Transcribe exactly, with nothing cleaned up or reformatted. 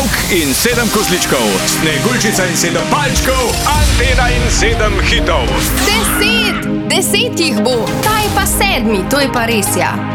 Volk in sedem kozličkov, Sneguljčica in sedem palčkov, Antena in sedem hitov. Deset! Deset jih bo! Ta je pa sedmi, to je pa res, ja.